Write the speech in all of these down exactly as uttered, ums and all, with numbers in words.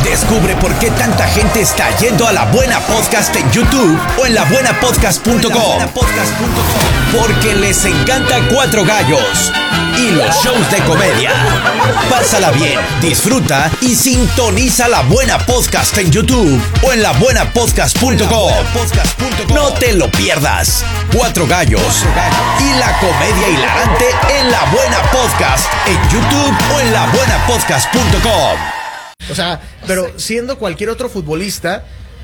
Descubre por qué tanta gente está yendo a La Buena Podcast en YouTube o en la buena podcast punto com. Porque les encanta Cuatro Gallos y los shows de comedia. Pásala bien, disfruta y sintoniza La Buena Podcast en YouTube o en la buena podcast punto com. No te lo pierdas. Cuatro Gallos y la comedia hilarante en La Buena Podcast en YouTube o en la buena podcast punto com. O sea, pero siendo cualquier otro futbolista,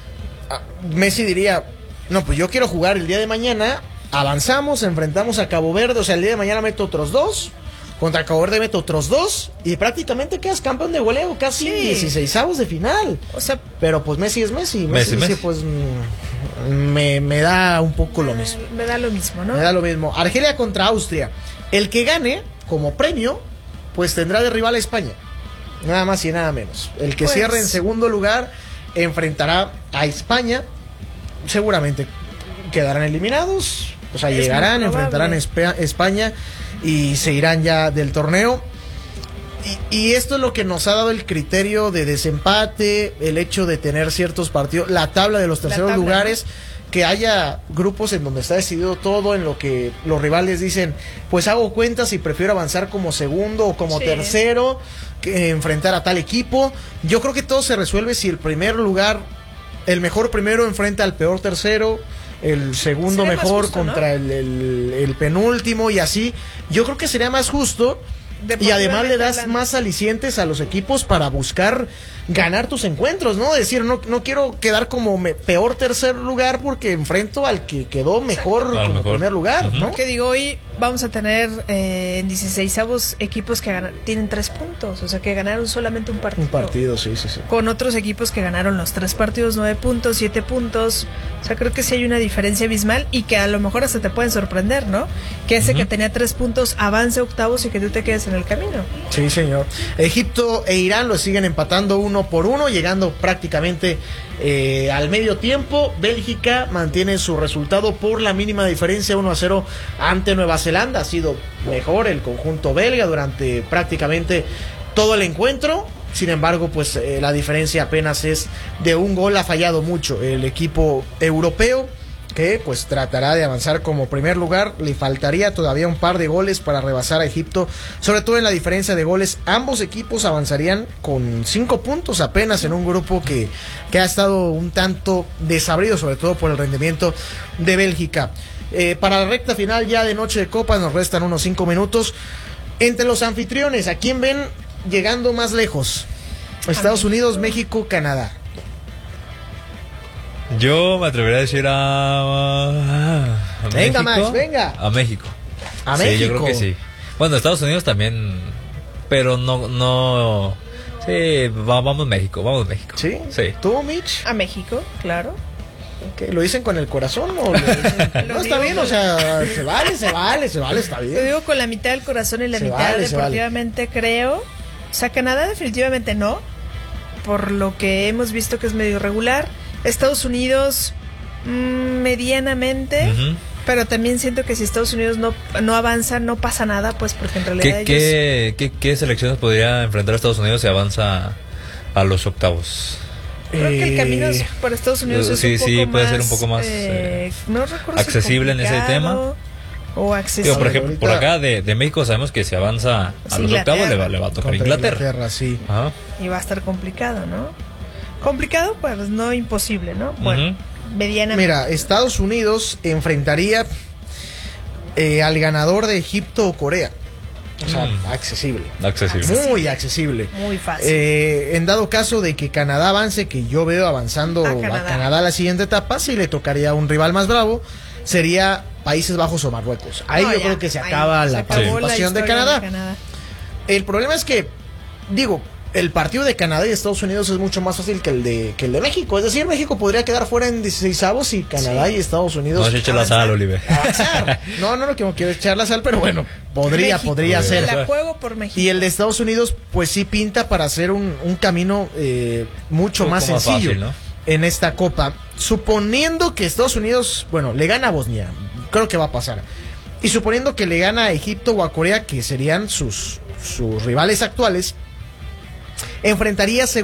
Messi diría, no, pues yo quiero jugar el día de mañana, avanzamos, enfrentamos a Cabo Verde, o sea, el día de mañana meto otros dos, contra Cabo Verde meto otros dos, y prácticamente quedas campeón de goleo, casi Sí. dieciseisavos de final. O sea, Pero pues Messi es Messi, Messi, Messi, Messi, Messi. pues mm, me, me da un poco lo mismo. me da lo mismo, ¿no? Me da lo mismo. Argelia contra Austria. El que gane, como premio, pues tendrá de rival a España. Nada más y nada menos. El que Pues- cierre en segundo lugar enfrentará a España. Seguramente quedarán eliminados. O sea, Es llegarán, muy enfrentarán a probable. Espe- España y se irán ya del torneo. Y, y esto es lo que nos ha dado el criterio de desempate, el hecho de tener ciertos partidos, la tabla de los La terceros tabla, lugares, que haya grupos en donde está decidido todo, en lo que los rivales dicen, pues hago cuentas y prefiero avanzar como segundo o como Sí. tercero, que enfrentar a tal equipo. Yo creo que todo se resuelve si el primer lugar, el mejor primero enfrenta al peor tercero, el segundo Sería más mejor justo, ¿no? contra el, el- el penúltimo y así. Yo creo que sería más justo. Y además le das hablando. más alicientes a los equipos para buscar ganar tus encuentros, ¿no? Decir, no, no quiero quedar como me- peor tercer lugar porque enfrento al que quedó mejor Al como mejor. primer lugar, Ujú. ¿no? Que digo, hoy vamos a tener eh, en dieciseisavos equipos que gana- tienen tres puntos, o sea, que ganaron solamente un partido. Un partido, sí, sí, sí. Con otros equipos que ganaron los tres partidos, nueve puntos, siete puntos. O sea, creo que sí hay una diferencia abismal y que a lo mejor hasta te pueden sorprender, ¿no? Que ese Ujú. que tenía tres puntos avance a octavos y que tú te quedes en el camino. Sí, señor. Egipto e Irán lo siguen empatando uno por uno, llegando prácticamente eh, al medio tiempo. Bélgica mantiene su resultado por la mínima diferencia, uno a cero ante Nueva Zelanda. Ha sido mejor el conjunto belga durante prácticamente todo el encuentro. Sin embargo, pues eh, la diferencia apenas es de un gol. Ha fallado mucho el equipo europeo, que pues tratará de avanzar como primer lugar. Le faltaría todavía un par de goles para rebasar a Egipto, sobre todo en la diferencia de goles. Ambos equipos avanzarían con cinco puntos apenas en un grupo que, que ha estado un tanto desabrido, sobre todo por el rendimiento de Bélgica. Eh, para la recta final ya de Noche de Copa nos restan unos cinco minutos. Entre los anfitriones, ¿a quién ven llegando más lejos? Estados Unidos, México, Canadá. Yo me atrevería a decir a, a Venga, México. Max, venga. A México. A sí, México. yo creo que sí. Bueno, Estados Unidos también, pero no, no. Sí, va- vamos México, vamos México. ¿Sí? Sí. ¿Tú, Mitch? A México, claro. ¿Qué, ¿Lo dicen con el corazón o lo dicen? No, está bien, o sea, se vale, se vale, se vale, está Lo bien. digo con la mitad del corazón y la Se mitad vale, se vale. deportivamente, creo. O sea, Canadá definitivamente no, por lo que hemos visto que es medio irregular. Estados Unidos, mm, medianamente, Ujú. pero también siento que si Estados Unidos no, no avanza, no pasa nada, pues porque en realidad ¿Qué, ellos... qué, qué, qué selecciones podría enfrentar a Estados Unidos si avanza a los octavos? Creo que el camino Eh, por Estados Unidos es sí, un poco sí, puede más, ser un poco más, eh, no recuerdo si accesible en ese complicado O accesible. Digo, por ejemplo, ahorita- por acá de, de México sabemos que si avanza a Sí, los Inglaterra. octavos le va, le va a tocar contra Inglaterra. sí. Ajá. Y va a estar complicado, ¿no? Complicado, pues no imposible, ¿no? Bueno, Ujú. medianamente. Mira, Estados Unidos enfrentaría eh, al ganador de Egipto o Corea. O sea, Mm. accesible. Accesible. Muy accesible. Muy fácil. Eh, en dado caso de que Canadá avance, que yo veo avanzando A a Canadá. Canadá. a la siguiente etapa, sí le tocaría un rival más bravo, sería Países Bajos o Marruecos. Ahí No, yo ya, creo que se ahí acaba se la acabó la participación de historia Canadá. Canadá. El problema es que, digo, el partido de Canadá y Estados Unidos es mucho más fácil que el de que el de México. Es decir, México podría quedar fuera en dieciseisavos y Canadá Sí. y Estados No Unidos se eche la sal, Oliver. avanzar. No, no, no quiero, quiero echar la sal, pero bueno, podría, México. podría Sí. ser. La juego por México. Y el de Estados Unidos, pues sí pinta para hacer un, un camino eh, mucho Un más poco más sencillo fácil, ¿no? en esta copa. Suponiendo que Estados Unidos, bueno, le gana a Bosnia, creo que va a pasar. Y suponiendo que le gana a Egipto o a Corea, que serían sus, sus rivales actuales, enfrentaría